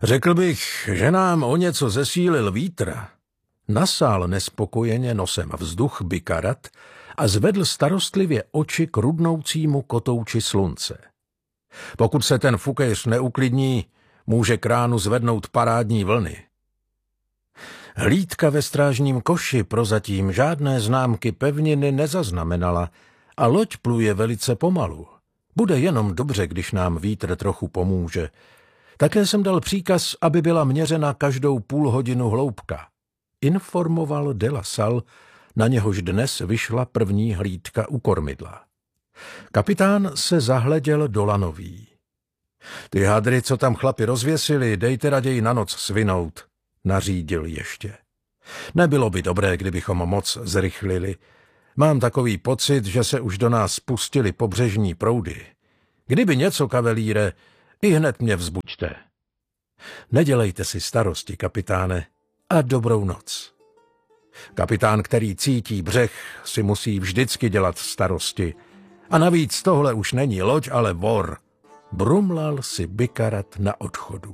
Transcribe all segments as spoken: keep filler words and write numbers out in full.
Řekl bych, že nám o něco zesílil vítr. Nasál nespokojeně nosem vzduch Bikarat a zvedl starostlivě oči k rudnoucímu kotouči slunce. Pokud se ten fukéř neuklidní, může k ránu zvednout parádní vlny. Hlídka ve strážním koši prozatím žádné známky pevniny nezaznamenala a loď pluje velice pomalu. Bude jenom dobře, když nám vítr trochu pomůže. Také jsem dal příkaz, aby byla měřena každou půl hodinu hloubka. Informoval de la Salle, na něhož dnes vyšla první hlídka u kormidla. Kapitán se zahleděl do lanový. Ty hadry, co tam chlapi rozvěsili, dejte raději na noc svinout, nařídil ještě. Nebylo by dobré, kdybychom moc zrychlili. Mám takový pocit, že se už do nás spustily pobřežní proudy. Kdyby něco, kavelíre, i hned mě vzbuďte. Nedělejte si starosti, kapitáne, a dobrou noc. Kapitán, který cítí břeh, si musí vždycky dělat starosti. A navíc tohle už není loď, ale vor. Brumlal si Bikarat na odchodu.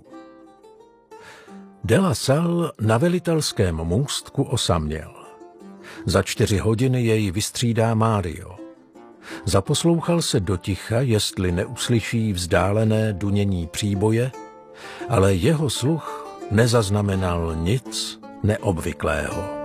De la Salle na velitelském můstku osaměl. Za čtyři hodiny jej vystřídá Mário. Zaposlouchal se do ticha, jestli neuslyší vzdálené dunění příboje, ale jeho sluch nezaznamenal nic neobvyklého.